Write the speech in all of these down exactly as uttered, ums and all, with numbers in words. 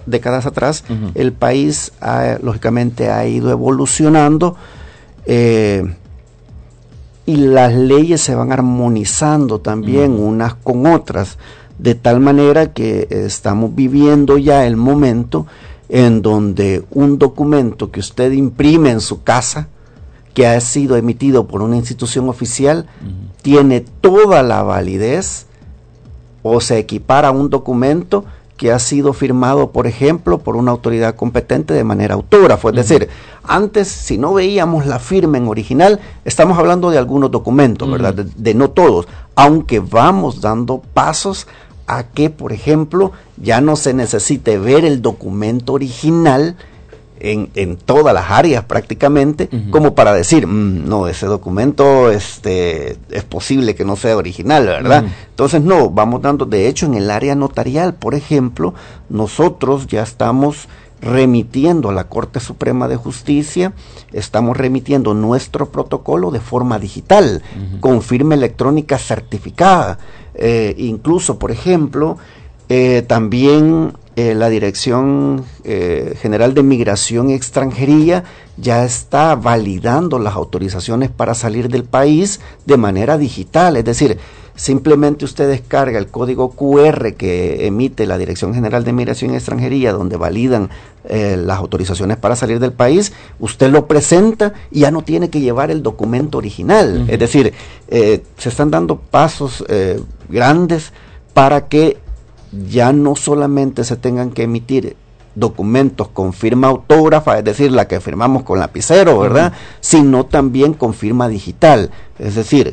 décadas atrás, uh-huh. el país ha, lógicamente ha ido evolucionando eh, y las leyes se van armonizando también uh-huh. unas con otras, de tal manera que estamos viviendo ya el momento en donde un documento que usted imprime en su casa, que ha sido emitido por una institución oficial, uh-huh. tiene toda la validez o se equipara a un documento que ha sido firmado, por ejemplo, por una autoridad competente de manera autógrafa. Es uh-huh. decir, antes, si no veíamos la firma en original, estamos hablando de algunos documentos, uh-huh. ¿verdad? De, de no todos, aunque vamos dando pasos a que, por ejemplo, ya no se necesite ver el documento original en, en todas las áreas prácticamente, uh-huh. como para decir, mmm, no, ese documento este, es posible que no sea original, ¿verdad? Uh-huh. Entonces, no, vamos dando, de hecho, en el área notarial, por ejemplo, nosotros ya estamos remitiendo a la Corte Suprema de Justicia, estamos remitiendo nuestro protocolo de forma digital, uh-huh. con firma electrónica certificada. Eh, incluso, por ejemplo, eh, también eh, la Dirección eh, General de Migración y Extranjería ya está validando las autorizaciones para salir del país de manera digital, es decir, simplemente usted descarga el código cu erre que emite la Dirección General de Migración y Extranjería, donde validan eh, las autorizaciones para salir del país, usted lo presenta y ya no tiene que llevar el documento original. Uh-huh. Es decir, eh, se están dando pasos eh, grandes para que ya no solamente se tengan que emitir documentos con firma autógrafa, es decir, la que firmamos con lapicero, ¿verdad? Uh-huh. Sino también con firma digital. Es decir,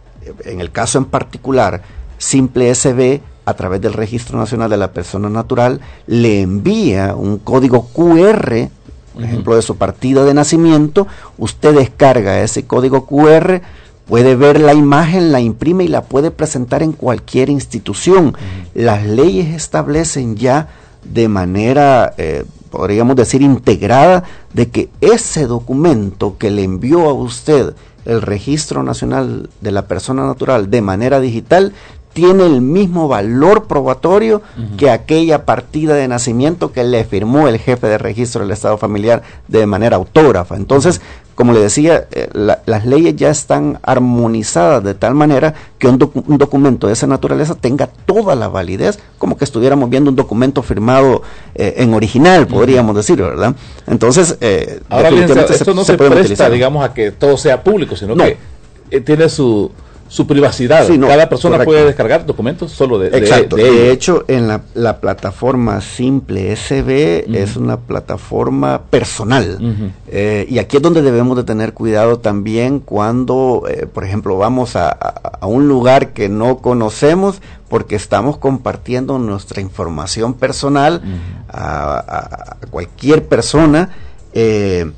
en el caso en particular, Simple S B, a través del Registro Nacional de la Persona Natural, le envía un código cu erre, por uh-huh. ejemplo, de su partida de nacimiento. Usted descarga ese código cu erre, puede ver la imagen, la imprime y la puede presentar en cualquier institución. Uh-huh. Las leyes establecen ya de manera, eh, podríamos decir, integrada, de que ese documento que le envió a usted el Registro Nacional de la Persona Natural de manera digital tiene el mismo valor probatorio uh-huh. que aquella partida de nacimiento que le firmó el jefe de registro del Estado Familiar de manera autógrafa. Entonces, como le decía, eh, la, las leyes ya están armonizadas de tal manera que un, docu- un documento de esa naturaleza tenga toda la validez, como que estuviéramos viendo un documento firmado eh, en original, podríamos uh-huh. decir, ¿verdad? Entonces, eh, ahora bien, esto se, no se, se presta, utilizar. digamos, a que todo sea público, sino no. que eh, tiene su su privacidad. Sí, no, cada persona correcto. puede descargar documentos solo de, Exacto. de, de, de hecho, en la, la plataforma Simple S B uh-huh. es una plataforma personal. Uh-huh. Eh, y aquí es donde debemos de tener cuidado también cuando, eh, por ejemplo, vamos a, a, a un lugar que no conocemos porque estamos compartiendo nuestra información personal uh-huh. a, a, a cualquier persona, eh,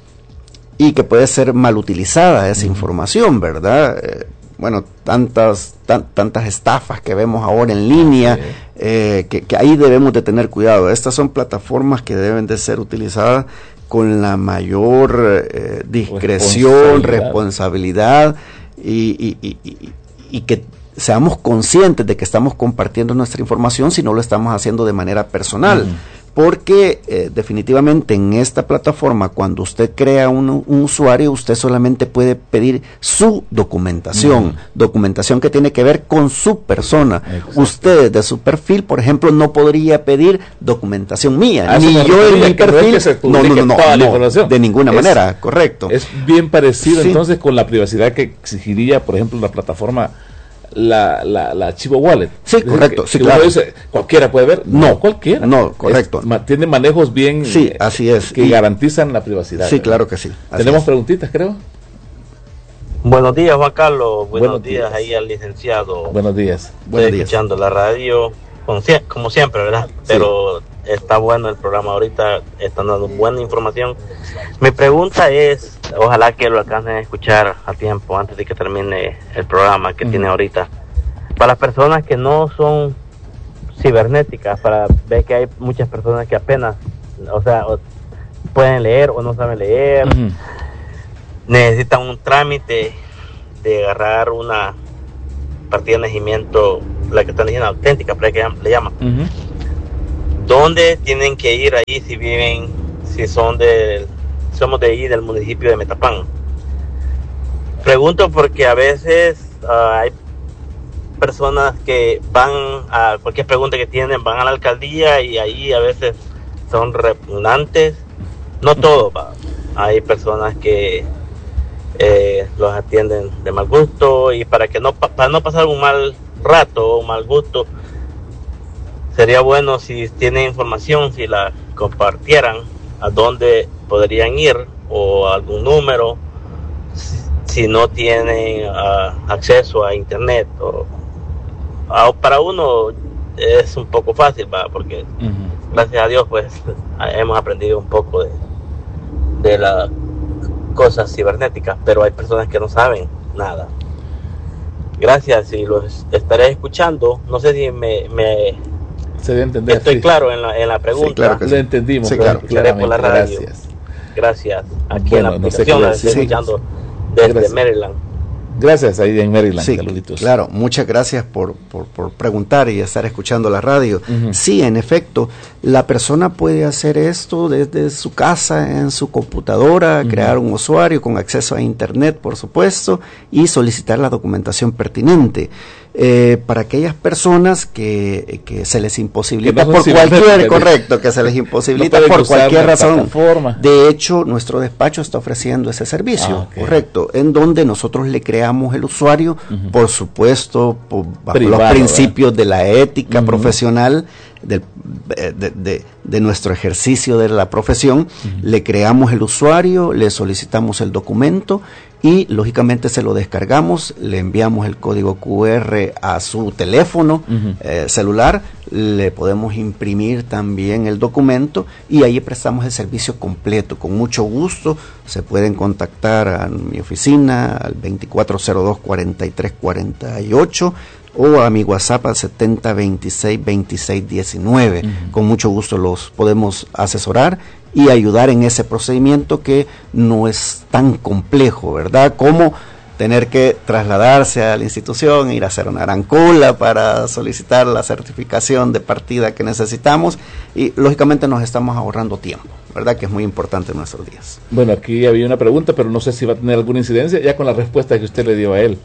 y que puede ser mal utilizada esa uh-huh. información, ¿verdad? Eh, bueno, tantas tan, tantas estafas que vemos ahora en línea, sí. eh, que, que ahí debemos de tener cuidado. Estas son plataformas que deben de ser utilizadas con la mayor eh, discreción, responsabilidad, responsabilidad y, y, y, y, y que seamos conscientes de que estamos compartiendo nuestra información si no lo estamos haciendo de manera personal. Uh-huh. Porque eh, definitivamente en esta plataforma, cuando usted crea un, un usuario, usted solamente puede pedir su documentación, uh-huh. documentación que tiene que ver con su persona. Exacto. Usted de su perfil, por ejemplo, no podría pedir documentación mía, ah, ni yo en mi perfil, no, no, no, no, no, no de ninguna es, manera, correcto. Es bien parecido sí. entonces con la privacidad que exigiría, por ejemplo, la plataforma La, la, la Chivo Wallet. Sí, correcto. Que, sí, que claro. dice, ¿cualquiera puede ver? No, no cualquiera. No, correcto. Es, tiene manejos bien. Sí, así es. Que y, garantizan la privacidad. Sí, ¿verdad? Claro que sí. Tenemos es. preguntitas, creo. Buenos días, Juan Carlos. Buenos, Buenos días. días ahí al licenciado. Buenos días. Estoy Buenos días. escuchando la radio, como, como siempre, ¿verdad? Sí. Pero está bueno el programa ahorita, están dando buena información. Mi pregunta es, ojalá que lo alcancen a escuchar a tiempo antes de que termine el programa que uh-huh. tiene ahorita. Para las personas que no son cibernéticas, para ver que hay muchas personas que apenas, o sea, o pueden leer o no saben leer, uh-huh. necesitan un trámite de agarrar una partida de nacimiento, la que están diciendo auténtica, para que le llaman. Uh-huh. ¿dónde tienen que ir ahí si viven, si son de, somos de ahí del municipio de Metapán? Pregunto porque a veces uh, hay personas que van a cualquier pregunta que tienen, van a la alcaldía y ahí a veces son repugnantes. No todo, va. Hay personas que eh, los atienden de mal gusto, y para que no para no pasar un mal rato o mal gusto, sería bueno si tienen información, si la compartieran, a dónde podrían ir o algún número, si no tienen uh, acceso a internet. O, uh, para uno es un poco fácil, ¿va? Porque uh-huh. gracias a Dios pues hemos aprendido un poco de, de las cosas cibernéticas, pero hay personas que no saben nada. Gracias, y los estaré escuchando. No sé si me, me se debe entender, estoy sí. claro en la, en la pregunta. Sí, claro que sí. Lo entendimos. Sí, claro, por la radio. Gracias. Gracias. Aquí bueno, en la aplicación, no sé la estoy sí, escuchando sí. desde gracias. Maryland. Gracias, ahí en Maryland. Sí, saluditos. Claro, muchas gracias por, por, por preguntar y estar escuchando la radio. Uh-huh. Sí, en efecto, la persona puede hacer esto desde su casa, en su computadora, uh-huh. crear un usuario con acceso a internet, por supuesto, y solicitar la documentación pertinente. Eh, para aquellas personas que, que se les imposibilita no por cualquier, correcto, que se les imposibilita no por cualquier razón. De hecho, nuestro despacho está ofreciendo ese servicio, ah, okay. correcto, en donde nosotros le creamos el usuario, uh-huh. por supuesto, por, bajo Privado, los principios ¿verdad? de la ética uh-huh. profesional, del, de, de, de nuestro ejercicio de la profesión, uh-huh. le creamos el usuario, le solicitamos el documento y lógicamente se lo descargamos, le enviamos el código cu erre a su teléfono uh-huh. eh, celular, le podemos imprimir también el documento y ahí prestamos el servicio completo. Con mucho gusto se pueden contactar a mi oficina al veinticuatro cero dos, cuarenta y tres cuarenta y ocho o a mi WhatsApp al setenta veintiséis veintiséis diecinueve. Uh-huh. Con mucho gusto los podemos asesorar y ayudar en ese procedimiento que no es tan complejo, ¿verdad? Como tener que trasladarse a la institución, ir a hacer una gran cola para solicitar la certificación de partida que necesitamos, y lógicamente nos estamos ahorrando tiempo, ¿verdad? Que es muy importante en nuestros días. Bueno, aquí había una pregunta, pero no sé si va a tener alguna incidencia ya con la respuesta que usted le dio a él.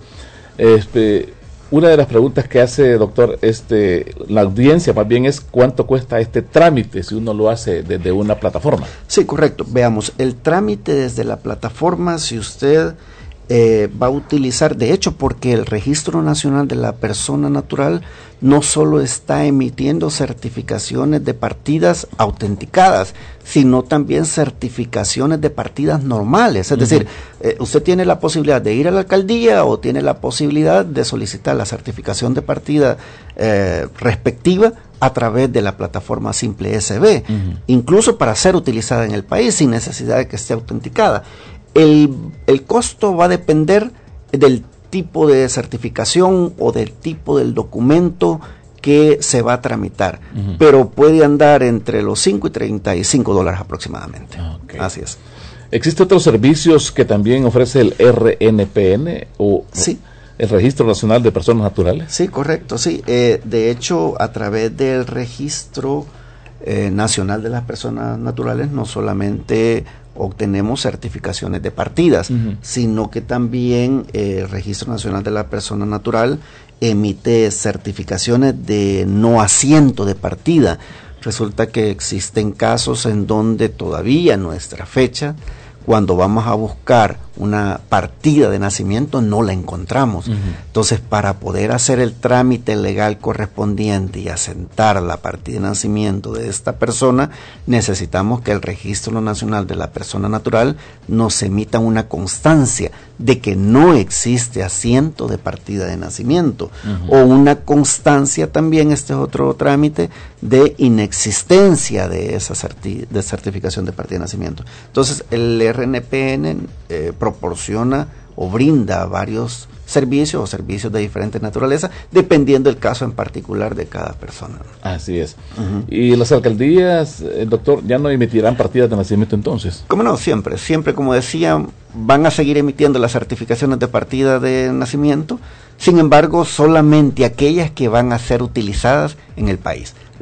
Este... Una de las preguntas que hace, doctor, este, la audiencia más bien es cuánto cuesta este trámite si uno lo hace desde una plataforma. Sí, correcto. Veamos, el trámite desde la plataforma, si usted eh, va a utilizar, de hecho, porque el Registro Nacional de la Persona Natural no solo está emitiendo certificaciones de partidas autenticadas, sino también certificaciones de partidas normales. Es uh-huh. decir, eh, usted tiene la posibilidad de ir a la alcaldía o tiene la posibilidad de solicitar la certificación de partida eh, respectiva a través de la plataforma Simple S B, uh-huh. incluso para ser utilizada en el país sin necesidad de que esté autenticada. El, el costo va a depender del tipo de certificación o del tipo del documento que se va a tramitar, uh-huh. pero puede andar entre los cinco y treinta y cinco dólares aproximadamente. Okay. Así es. ¿Existen otros servicios que también ofrece el R N P N o sí. el Registro Nacional de Personas Naturales? Sí, correcto, sí. Eh, de hecho, a través del Registro eh, Nacional de las Personas Naturales no solamente obtenemos certificaciones de partidas, uh-huh. sino que también eh, el Registro Nacional de la Persona Natural emite certificaciones de no asiento de partida. Resulta que existen casos en donde todavía en nuestra fecha, cuando vamos a buscar una partida de nacimiento, no la encontramos. Uh-huh. Entonces, para poder hacer el trámite legal correspondiente y asentar la partida de nacimiento de esta persona, necesitamos que el Registro Nacional de la Persona Natural nos emita una constancia de que no existe asiento de partida de nacimiento, uh-huh. o una constancia también, este es otro trámite, de inexistencia de esa certi- de certificación de partida de nacimiento. Entonces, el R N P N eh, proporciona o brinda varios servicios o servicios de diferente naturaleza, dependiendo del caso en particular de cada persona. Así es. Uh-huh. ¿Y las alcaldías, eh, doctor, ya no emitirán partidas de nacimiento entonces? ¿Cómo no? Siempre, siempre, como decía, van a seguir emitiendo las certificaciones de partida de nacimiento, sin embargo, solamente aquellas que van a ser utilizadas en el país.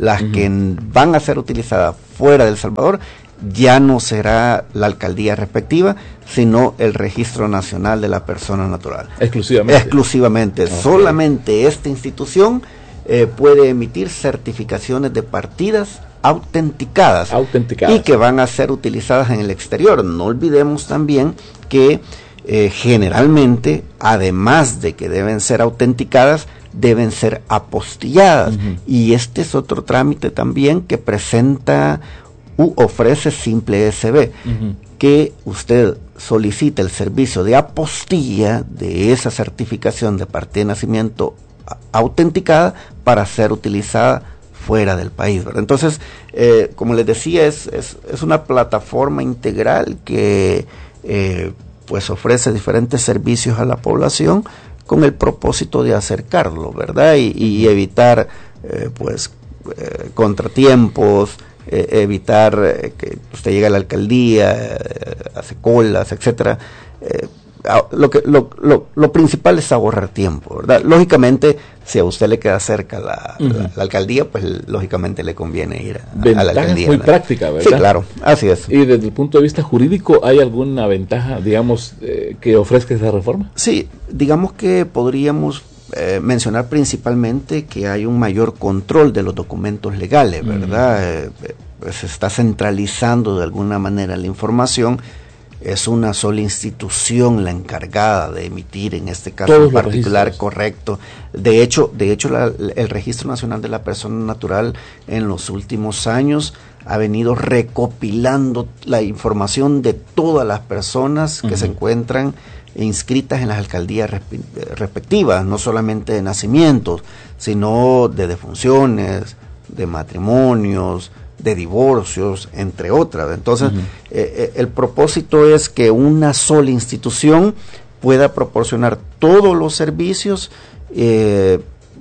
Las Uh-huh. que van a ser utilizadas fuera de El Salvador ya no será la alcaldía respectiva, sino el Registro Nacional de la Persona Natural. Exclusivamente. Exclusivamente. Okay. Solamente esta institución eh, puede emitir certificaciones de partidas autenticadas, autenticadas y que van a ser utilizadas en el exterior. No olvidemos también que eh, generalmente, además de que deben ser autenticadas, deben ser apostilladas. Uh-huh. Y este es otro trámite también que presenta u ofrece Simple S B, uh-huh. que usted solicita el servicio de apostilla de esa certificación de partida de nacimiento autenticada para ser utilizada fuera del país, ¿verdad? Entonces, eh, como les decía, es, es, es una plataforma integral que eh, pues ofrece diferentes servicios a la población con el propósito de acercarlo, ¿verdad? Y, y evitar eh, pues eh, contratiempos, eh, evitar eh, que usted llegue a la alcaldía, eh, hace colas, etcétera. Eh, Lo, que, lo, lo, lo principal es ahorrar tiempo, ¿verdad? Lógicamente, si a usted le queda cerca la, uh-huh. la, la alcaldía, pues lógicamente le conviene ir a, a la alcaldía. Muy práctica, ¿verdad? Sí, claro, así es. ¿Y desde el punto de vista jurídico hay alguna ventaja, digamos, eh, que ofrezca esa reforma? Sí, digamos que podríamos eh, mencionar principalmente que hay un mayor control de los documentos legales, ¿verdad? Uh-huh. Eh, eh, se está centralizando de alguna manera la información. Es una sola institución la encargada de emitir, en este caso Todos en particular, correcto. De hecho, de hecho la, el Registro Nacional de la Persona Natural en los últimos años ha venido recopilando la información de todas las personas que uh-huh. se encuentran inscritas en las alcaldías resp- respectivas, no solamente de nacimientos, sino de defunciones, de matrimonios, de divorcios, entre otras. Entonces, uh-huh. eh, el propósito es que una sola institución pueda proporcionar todos los servicios eh,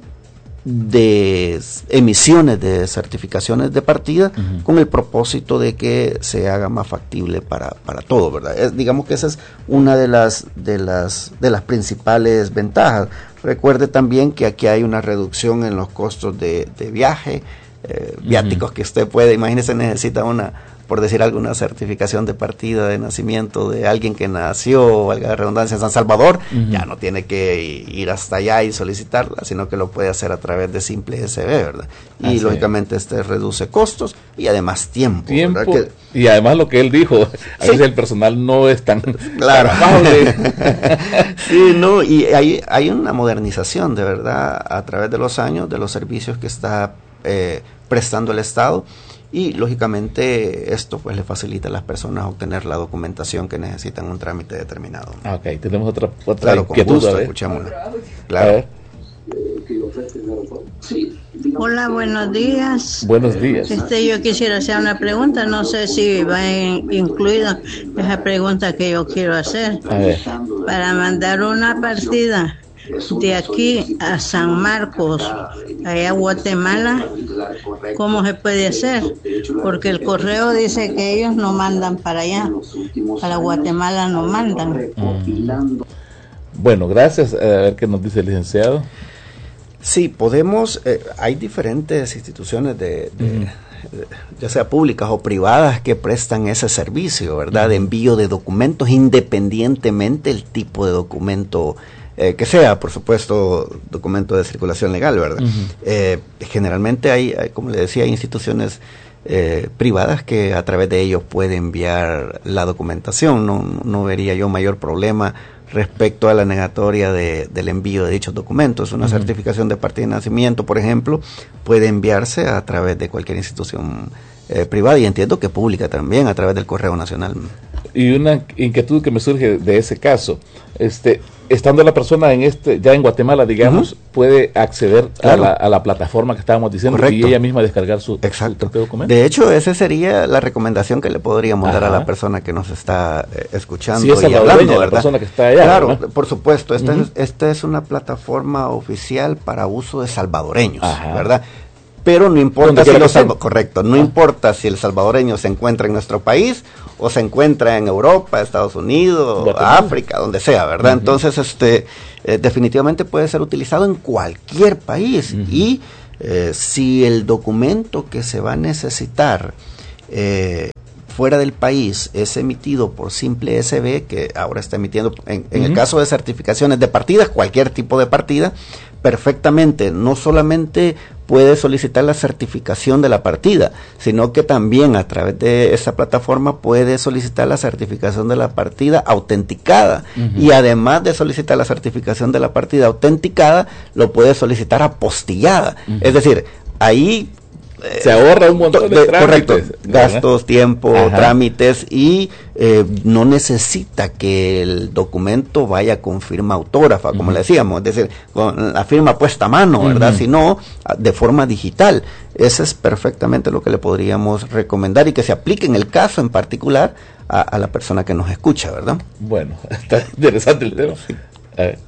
de emisiones de certificaciones de partida, uh-huh. con el propósito de que se haga más factible para, para todo, ¿verdad? Es, digamos que esa es una de las, de las, de las principales ventajas. Recuerde también que aquí hay una reducción en los costos de, de viaje, Eh, viáticos uh-huh. que usted puede, imagínese, necesita una, por decir alguna certificación de partida de nacimiento de alguien que nació, valga la redundancia, en San Salvador, uh-huh. ya no tiene que ir hasta allá y solicitarla, sino que lo puede hacer a través de Simple S B, ¿verdad? Y Así lógicamente es. este reduce costos y además tiempo. Tiempo, que, y además lo que él dijo, a sí. veces el personal no es tan claro. Sí, no, y hay, hay una modernización, de verdad, a través de los años, de los servicios que está Eh, prestando el Estado, y lógicamente esto pues le facilita a las personas obtener la documentación que necesitan un trámite determinado. Ok, tenemos otra, otra claro, inquietud, con gusto, escuchémosla. Claro. Hola, buenos días. Buenos días. Este, yo quisiera hacer una pregunta, no sé si va in, incluida esa pregunta que yo quiero hacer. A ver. Para mandar una partida de aquí a San Marcos, allá a Guatemala, ¿cómo se puede hacer? Porque el correo dice que ellos no mandan para allá, para Guatemala no mandan. Mm. Bueno, gracias. A ver qué nos dice el licenciado. Sí, podemos, eh, hay diferentes instituciones de, de, mm. de, ya sea públicas o privadas, que prestan ese servicio, ¿verdad? Mm. De envío de documentos, independientemente el tipo de documento Eh, que sea, por supuesto, documento de circulación legal, ¿verdad? Uh-huh. Eh, generalmente hay, hay, como le decía, hay instituciones eh, privadas que a través de ellos pueden enviar la documentación. No, no vería yo mayor problema respecto a la negatoria de, del envío de dichos documentos. Una uh-huh. certificación de partida de nacimiento, por ejemplo, puede enviarse a través de cualquier institución eh, privada, y entiendo que pública también, a través del Correo Nacional. Y una inquietud que me surge de ese caso, este... estando la persona en este ya en Guatemala, digamos, uh-huh. puede acceder claro. a, la, a la plataforma que estábamos diciendo. Correcto. Y ella misma descargar su, Exacto. su documento. De hecho, esa sería la recomendación que le podríamos Ajá. dar a la persona que nos está eh, escuchando sí, y hablando, la persona que está allá. Claro, ¿verdad? Por supuesto. Esta, uh-huh. es, esta es una plataforma oficial para uso de salvadoreños, Ajá. ¿verdad? Pero no importa si los salva- correcto, no ah. importa si el salvadoreño se encuentra en nuestro país o se encuentra en Europa, Estados Unidos, Guatemala. África, donde sea, ¿verdad? Uh-huh. Entonces, este, eh, definitivamente puede ser utilizado en cualquier país uh-huh. y Eh, si el documento que se va a necesitar eh, fuera del país es emitido por Simple S B, que ahora está emitiendo, en, en uh-huh. el caso de certificaciones de partidas, cualquier tipo de partida, perfectamente, no solamente puede solicitar la certificación de la partida, sino que también a través de esa plataforma puede solicitar la certificación de la partida autenticada, uh-huh. y además de solicitar la certificación de la partida autenticada, lo puede solicitar apostillada, uh-huh. es decir, ahí se ahorra un montón de, de trámites. Correcto, gastos, tiempo, Ajá. trámites, y eh, no necesita que el documento vaya con firma autógrafa, uh-huh. como le decíamos, es decir, con la firma puesta a mano, ¿verdad? Uh-huh. Sino de forma digital. Eso es perfectamente lo que le podríamos recomendar y que se aplique en el caso en particular a, a la persona que nos escucha, ¿verdad? Bueno, está interesante el tema. Sí. A ver.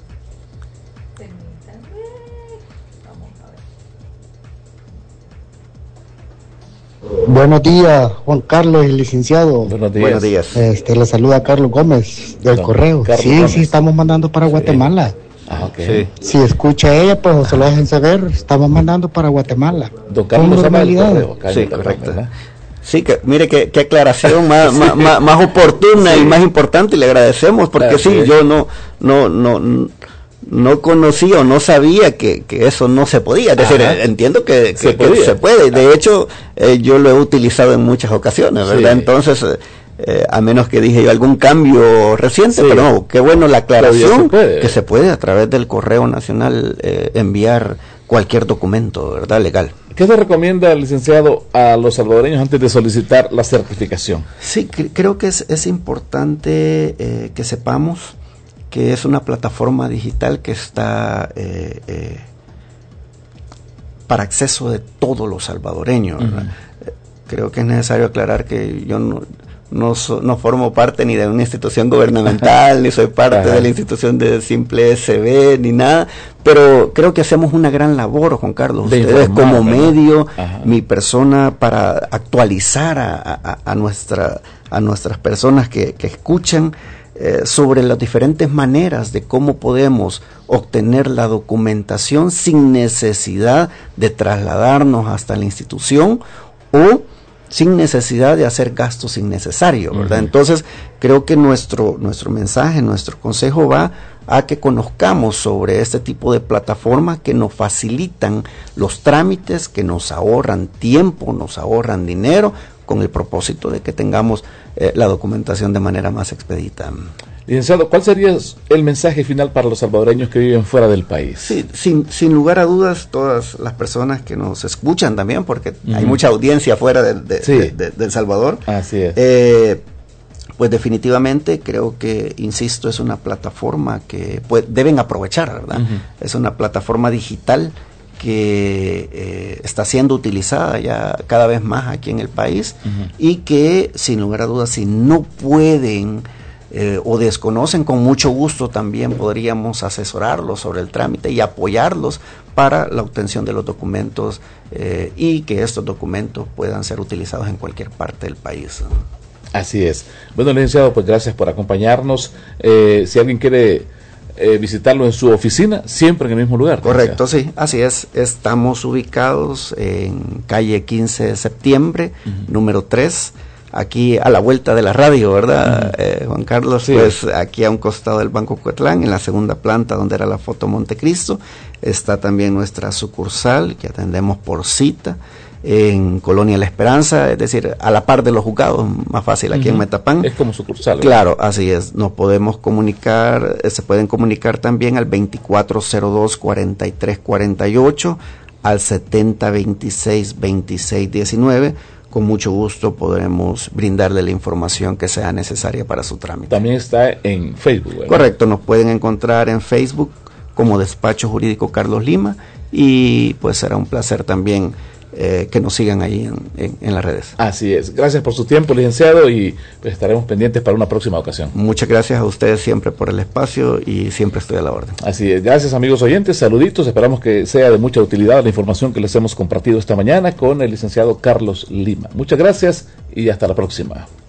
Buenos días, Juan Carlos, el licenciado. Buenos días. Buenos días. Este, le saluda Carlos Gómez del Don correo. Carlos sí, Gómez. sí, estamos mandando para sí. Guatemala. Ah, okay. Sí. Si escucha ella, pues se lo dejen saber. Estamos mandando para Guatemala. Don Carlos Con normalidad. Sí, correcto. Sí, que mire qué, qué aclaración más, sí. más, más, más oportuna, sí. y más importante, y le agradecemos, porque sí, sí, yo no, no, no, no conocía o no sabía que, que eso no se podía. Es decir, Ajá. entiendo que, que, se, que se puede. De hecho, eh, yo lo he utilizado en muchas ocasiones, ¿verdad? Sí. Entonces, eh, a menos que dije yo algún cambio reciente, sí. pero no, qué bueno la aclaración, se puede. que se puede a través del Correo Nacional eh, enviar cualquier documento, ¿verdad? Legal. ¿Qué se recomienda, licenciado, a los salvadoreños antes de solicitar la certificación? Sí, cre- creo que es, es importante eh, que sepamos que es una plataforma digital que está eh, eh, para acceso de todos los salvadoreños. Uh-huh. Eh, creo que es necesario aclarar que yo no, no, so, no formo parte ni de una institución gubernamental, uh-huh. ni soy parte uh-huh. de la institución de Simple S B, ni nada, pero creo que hacemos una gran labor, Juan Carlos, de ustedes informar, como ¿verdad? medio, uh-huh. mi persona, para actualizar a, a, a, nuestra, a nuestras personas que, que escuchan, Eh, sobre las diferentes maneras de cómo podemos obtener la documentación sin necesidad de trasladarnos hasta la institución o sin necesidad de hacer gastos innecesarios, ¿verdad? Uh-huh. Entonces, creo que nuestro, nuestro mensaje, nuestro consejo va a que conozcamos sobre este tipo de plataformas que nos facilitan los trámites, que nos ahorran tiempo, nos ahorran dinero, con el propósito de que tengamos eh, la documentación de manera más expedita. Licenciado, ¿cuál sería el mensaje final para los salvadoreños que viven fuera del país? Sí, sin, sin lugar a dudas, todas las personas que nos escuchan también, porque uh-huh. hay mucha audiencia fuera de, de, sí. de, de, de El Salvador. Así es. Eh, pues definitivamente creo que, insisto, es una plataforma que pues, deben aprovechar, ¿verdad? Uh-huh. Es una plataforma digital que eh, está siendo utilizada ya cada vez más aquí en el país, uh-huh. y que sin lugar a dudas, si no pueden eh, o desconocen, con mucho gusto también podríamos asesorarlos sobre el trámite y apoyarlos para la obtención de los documentos eh, y que estos documentos puedan ser utilizados en cualquier parte del país. Así es. Bueno, licenciado, pues gracias por acompañarnos. Eh, si alguien quiere Eh, visitarlo en su oficina, siempre en el mismo lugar. Correcto, sí, así es. Estamos ubicados en calle quince de septiembre, uh-huh. número tres, aquí a la vuelta de la radio, ¿verdad, uh-huh. eh, Juan Carlos? Sí. Pues aquí a un costado del Banco Cuetlán, en la segunda planta donde era la Foto Montecristo, está también nuestra sucursal que atendemos por cita en Colonia La Esperanza, es decir, a la par de los juzgados, más fácil aquí uh-huh. en Metapán. Es como sucursal, ¿verdad? Claro, así es. Nos podemos comunicar, eh, se pueden comunicar también al veinticuatro cero dos, cuarenta y tres cuarenta y ocho, al setenta veintiséis veintiséis diecinueve. Con mucho gusto podremos brindarle la información que sea necesaria para su trámite. También está en Facebook, ¿verdad? Correcto, nos pueden encontrar en Facebook como Despacho Jurídico Carlos Lima, y pues será un placer también Eh, que nos sigan ahí en, en, en las redes. Así es. Gracias por su tiempo, licenciado, y pues estaremos pendientes para una próxima ocasión. Muchas gracias a ustedes siempre por el espacio y siempre estoy a la orden. Así es. Gracias, amigos oyentes. Saluditos. Esperamos que sea de mucha utilidad la información que les hemos compartido esta mañana con el licenciado Carlos Lima. Muchas gracias y hasta la próxima.